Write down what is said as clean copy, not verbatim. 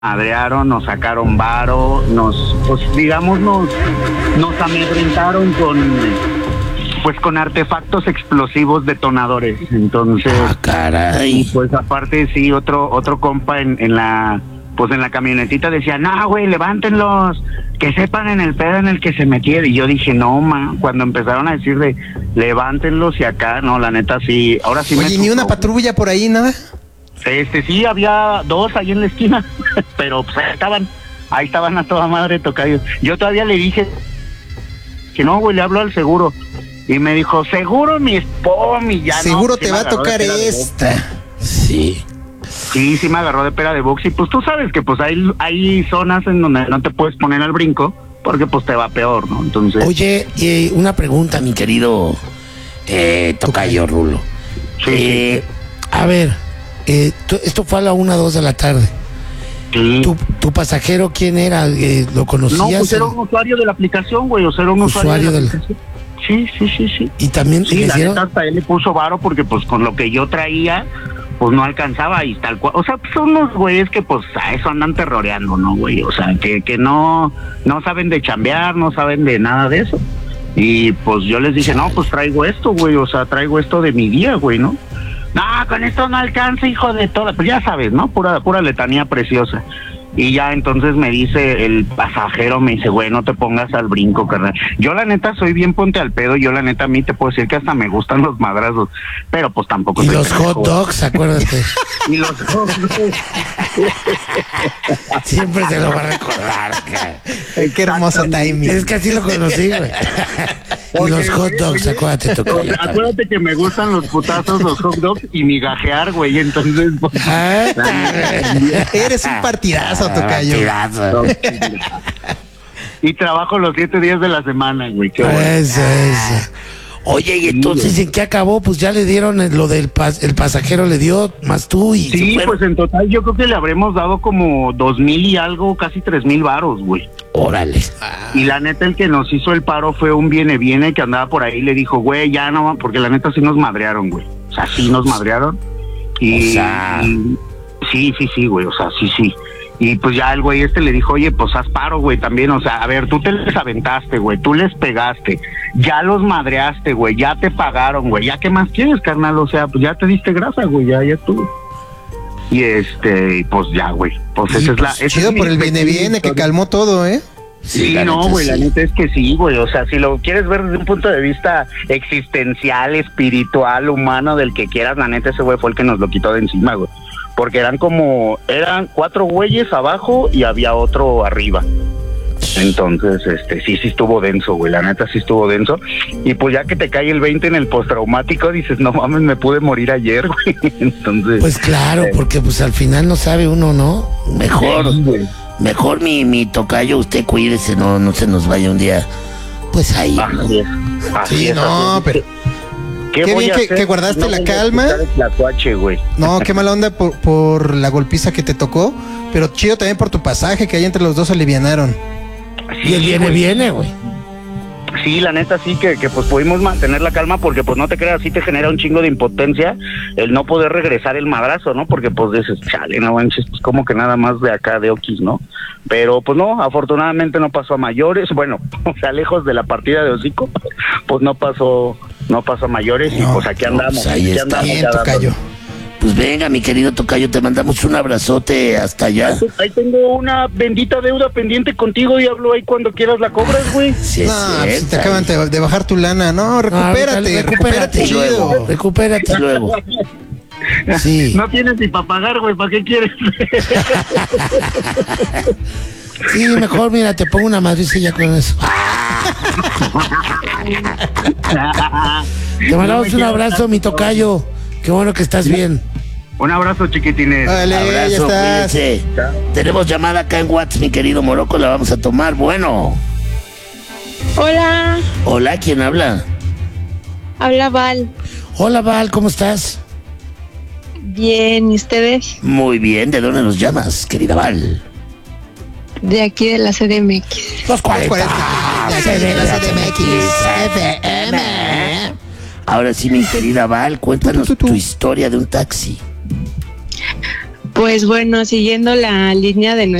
madrearon, nos sacaron varo, pues digamos, nos amedrentaron con artefactos explosivos detonadores. Entonces, caray. Y pues aparte sí, otro compa en la camionetita decía, no, güey, levántenlos, que sepan en el pedo en el que se metieron. Y yo dije, no, cuando empezaron a decir de levántenlos y acá, no, la neta sí, ahora sí. Oye, ni una patrulla por ahí, nada. Sí, había dos ahí en la esquina, pero pues ahí estaban a toda madre, tocayo. Yo todavía le dije que no, güey, le hablo al seguro. Y me dijo, seguro mi esposa, y ya seguro no, te va a tocar esta. Sí. Sí, me agarró de pera de box. Y pues tú sabes que pues hay zonas en donde no te puedes poner al brinco, porque pues te va peor, ¿no? Entonces. Oye, una pregunta, mi querido tocayo Rulo. Sí. A ver, esto fue a la 1, 2 de la tarde. Sí. ¿Tu pasajero quién era? ¿Lo conocías? No, pues era un usuario de la aplicación, güey, o sea, era un usuario de la aplicación. Sí. Y también sí, la neta hasta él le puso varo porque pues con lo que yo traía, pues no alcanzaba y tal cual. O sea, pues, son unos güeyes que pues a eso andan terroreando, ¿no, güey? O sea, que no saben de chambear, no saben de nada de eso. Y pues yo les dije, no, pues traigo esto, güey, o sea, traigo esto de mi día, güey, ¿no? No, con esto no alcanza, hijo de toda. Pues ya sabes, ¿no? Pura letanía preciosa. Y ya entonces me dice el pasajero, me dice, güey, no te pongas al brinco, carnal. Yo la neta soy bien ponte al pedo, yo la neta a mí te puedo decir que hasta me gustan los madrazos, pero pues tampoco. Y los hot dogs, acuérdate. Y los hot dogs. Siempre se lo va a recordar, qué hermoso timing. Es que así lo conocí, güey. Y los hot dogs, acuérdate, tocayo. Acuérdate que me gustan los putazos, los hot dogs y migajear, güey, entonces. Pues, eres un partidazo, tocayo. Y trabajo los 7 días de la semana, güey. Qué bueno. Eso. Oye, y entonces, ¿en qué acabó? Pues ya le dieron lo del el pasajero, le dio más tú y... Sí, pues en total yo creo que le habremos dado como 2,000 y algo, casi 3,000 varos, güey. Órale. Y la neta el que nos hizo el paro fue un viene que andaba por ahí y le dijo, güey, ya no, porque la neta sí nos madrearon, güey. O sea, sí nos madrearon. Y, o sea... Sí, güey, o sea, sí. Y pues ya el güey le dijo, oye, pues haz paro, güey, también, o sea, a ver, tú te les aventaste, güey, tú les pegaste, ya los madreaste, güey, ya te pagaron, güey, ya qué más quieres, carnal, o sea, pues ya te diste grasa, güey, ya estuvo. Y pues ya, güey, pues esa es la... Chido por el viene que calmó todo, ¿eh? Sí, no, güey, la neta es que sí, güey, o sea, si lo quieres ver desde un punto de vista existencial, espiritual, humano, del que quieras, la neta ese güey fue el que nos lo quitó de encima, güey. Porque eran 4 güeyes abajo y había otro arriba. Entonces, sí estuvo denso, güey, la neta sí estuvo denso. Y pues ya que te cae el 20 en el postraumático, dices, no mames, me pude morir ayer, güey. Entonces... Pues claro, porque pues al final no sabe uno, ¿no? Mejor mi tocayo, usted cuídese, no se nos vaya un día, pues ahí. Así es, pero... Qué bien que guardaste la calma. No, qué mala onda por la golpiza que te tocó, pero chido también por tu pasaje, que ahí entre los dos alivianaron. Sí, y él viene, güey. Sí, la neta sí que pues pudimos mantener la calma, porque pues no te creas, sí te genera un chingo de impotencia el no poder regresar el madrazo, ¿no? Porque pues dices, chale, no manches, pues como que nada más de acá de Oquis, ¿no? Pero pues no, afortunadamente no pasó a mayores, bueno, o sea, lejos de la partida de hocico, pues no pasó a mayores, y pues aquí andamos. Pues ahí está bien, tocayo. Pues venga, mi querido tocayo, te mandamos un abrazote hasta allá. Ahí tengo una bendita deuda pendiente contigo, diablo, ahí cuando quieras la cobras, güey. Sí, pues te acaban de bajar tu lana. No, recupérate luego. Recupérate luego. Sí. No tienes ni para pagar, güey, ¿para qué quieres? Sí, mejor, mira, te pongo una madricilla con eso. Te mandamos un abrazo, mi tocayo. Qué bueno que estás bien. Un abrazo, chiquitines. Vale, abrazo, ya estás. Cuídense. Tenemos llamada acá en WhatsApp, mi querido Morocco, la vamos a tomar. Bueno. Hola. Hola, ¿quién habla? Habla Val. Hola, Val, ¿cómo estás? Bien, ¿y ustedes? Muy bien, ¿de dónde nos llamas, querida Val? De aquí de la CDMX. Los 40. CDMX. FM. Ahora sí, mi querida Val, cuéntanos tu historia de un taxi. Pues bueno, siguiendo la línea de